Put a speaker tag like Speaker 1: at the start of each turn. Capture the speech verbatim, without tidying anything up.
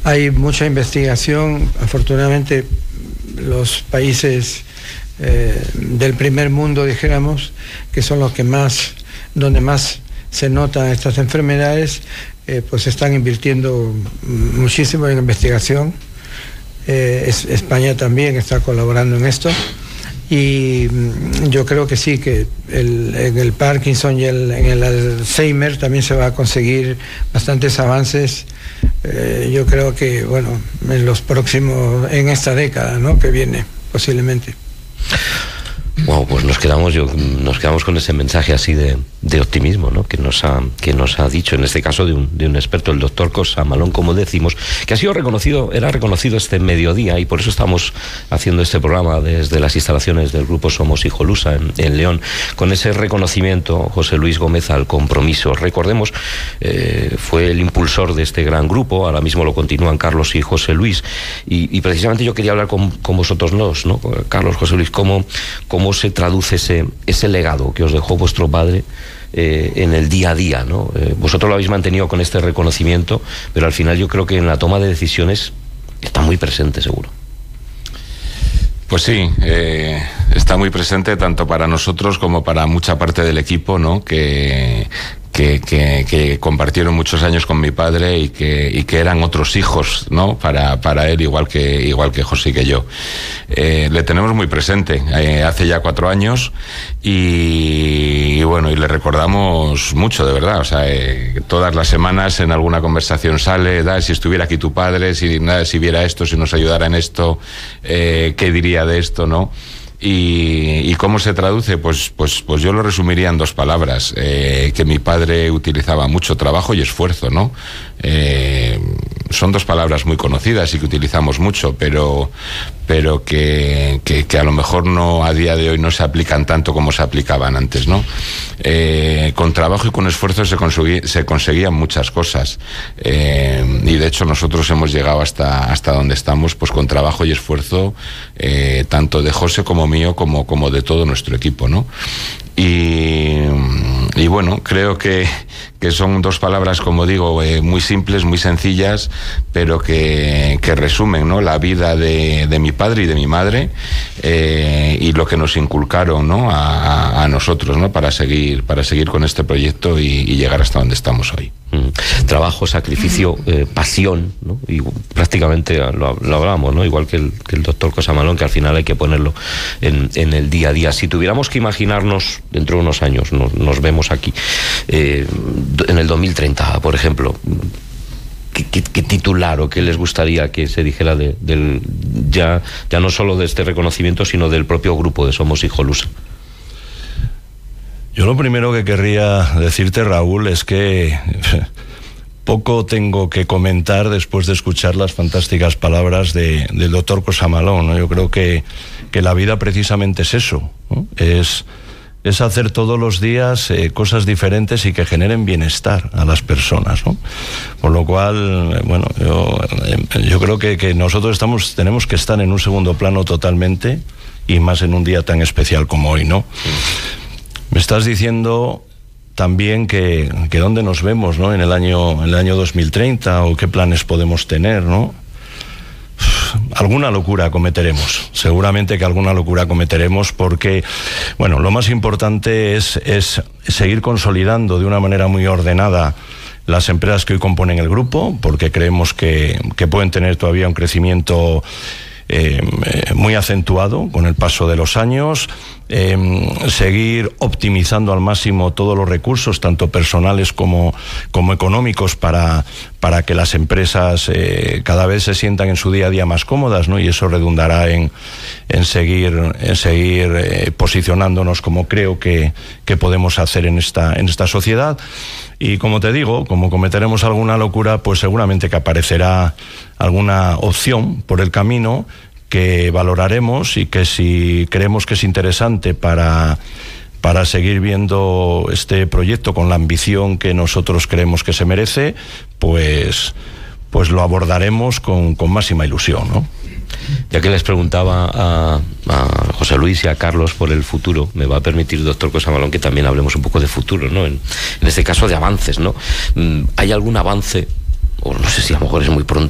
Speaker 1: hay mucha investigación. Afortunadamente, los países eh, del primer mundo, dijéramos, que son los que más, donde más se notan estas enfermedades, eh, pues están invirtiendo muchísimo en investigación. Eh, es, España también está colaborando en esto. Y yo creo que sí, que el, en el Parkinson y el, en el Alzheimer también se va a conseguir bastantes avances. Eh, yo creo que, bueno, en los próximos, en esta década, ¿no?, que viene, posiblemente.
Speaker 2: Wow, pues nos quedamos, yo, nos quedamos con ese mensaje así de, de optimismo, ¿no?, que nos ha, que nos ha dicho, en este caso de un, de un experto, el doctor Cosamalón, como decimos, que ha sido reconocido, era reconocido este mediodía, y por eso estamos haciendo este programa desde las instalaciones del grupo Somos Hijolusa en, en León, con ese reconocimiento, José Luis Gómez, al compromiso. Recordemos, eh, fue el impulsor de este gran grupo, ahora mismo lo continúan Carlos y José Luis, y, y precisamente yo quería hablar con, con vosotros dos, ¿no?, Carlos, José Luis, cómo, cómo se traduce ese, ese legado que os dejó vuestro padre eh, en el día a día, ¿no? Eh, vosotros lo habéis mantenido con este reconocimiento, pero al final yo creo que en la toma de decisiones está muy presente, seguro.
Speaker 3: Pues sí, eh, está muy presente tanto para nosotros como para mucha parte del equipo, ¿no?, que... Que, que, que compartieron muchos años con mi padre y que, y que eran otros hijos, ¿no?, para, para él, igual que, igual que José y que yo. Eh, le tenemos muy presente, eh, hace ya cuatro años, y, y bueno, y le recordamos mucho, de verdad. O sea, eh, todas las semanas en alguna conversación sale, da, si estuviera aquí tu padre, si, nada, si viera esto, si nos ayudara en esto, eh, ¿qué diría de esto, no? Y, y cómo se traduce, pues, pues, pues yo lo resumiría en dos palabras, eh, que mi padre utilizaba mucho trabajo y esfuerzo, ¿no? Eh, son dos palabras muy conocidas y que utilizamos mucho, pero, pero que, que, que a lo mejor no, a día de hoy no se aplican tanto como se aplicaban antes, ¿no? Eh, con trabajo y con esfuerzo se, conseguí, se conseguían muchas cosas, eh, y de hecho nosotros hemos llegado hasta, hasta donde estamos, pues con trabajo y esfuerzo, eh, tanto de José como mío, como, como de todo nuestro equipo, ¿no? Y, y bueno, creo que, que son dos palabras, como digo, eh, muy simples, muy sencillas, pero que, que resumen, ¿no?, la vida de, de mi padre y de mi madre, eh, y lo que nos inculcaron, ¿no?, a, a nosotros, ¿no?, para seguir, para seguir con este proyecto y, y llegar hasta donde estamos hoy.
Speaker 2: Mm. Trabajo, sacrificio, eh, pasión, ¿no?, y prácticamente lo, lo hablamos, ¿no?, igual que el, que el doctor Cosamalón, que al final hay que ponerlo en, en el día a día. Si tuviéramos que imaginarnos dentro de unos años, nos, nos vemos aquí, eh, en el dos mil treinta, por ejemplo, ¿qué, qué, qué titular o qué les gustaría que se dijera de, del, ya, ya no solo de este reconocimiento, sino del propio grupo de Somos Hijolusa?
Speaker 4: Yo lo primero que querría decirte, Raúl, es que poco tengo que comentar después de escuchar las fantásticas palabras de, del doctor Cosamalón, ¿no? Yo creo que, que la vida precisamente es eso, ¿no? Es, es hacer todos los días eh, cosas diferentes y que generen bienestar a las personas, ¿no? Por lo cual, eh, bueno, yo, eh, yo creo que, que nosotros estamos, tenemos que estar en un segundo plano totalmente, y más en un día tan especial como hoy, ¿no? Sí. Me estás diciendo también que, que dónde nos vemos, ¿no?, en el año, en el año dos mil treinta, o qué planes podemos tener, ¿no? Alguna locura cometeremos, seguramente que alguna locura cometeremos, porque, bueno, lo más importante es, es seguir consolidando de una manera muy ordenada las empresas que hoy componen el grupo, porque creemos que, que pueden tener todavía un crecimiento Eh, muy acentuado con el paso de los años, eh, seguir optimizando al máximo todos los recursos, tanto personales como, como económicos, para, para que las empresas eh, cada vez se sientan en su día a día más cómodas, ¿no? Y eso redundará en, en seguir, en seguir eh, posicionándonos como creo que, que podemos hacer en esta, en esta sociedad. Y como te digo, como cometeremos alguna locura, pues seguramente que aparecerá alguna opción por el camino que valoraremos, y que si creemos que es interesante para, para seguir viendo este proyecto con la ambición que nosotros creemos que se merece, pues, pues lo abordaremos con, con máxima ilusión, ¿no?
Speaker 2: Ya que les preguntaba a, a José Luis y a Carlos por el futuro, me va a permitir, doctor Cosamalón, que también hablemos un poco de futuro, ¿no? En, en este caso de avances, ¿no? ¿Hay algún avance, o no sé si a lo mejor es muy pronto,